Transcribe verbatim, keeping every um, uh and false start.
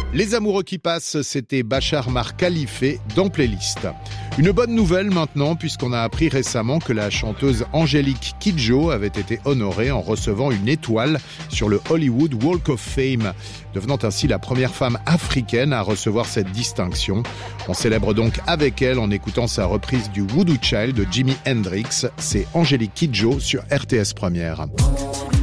Les amoureux qui passent, c'était Bachar Mar Khalife dans Playlist. Une bonne nouvelle maintenant, puisqu'on a appris récemment que la chanteuse Angélique Kidjo avait été honorée en recevant une étoile sur le Hollywood Walk of Fame, devenant ainsi la première femme africaine à recevoir cette distinction. On célèbre donc avec elle en écoutant sa reprise du Voodoo Child de Jimi Hendrix. C'est Angélique Kidjo sur R T S Première.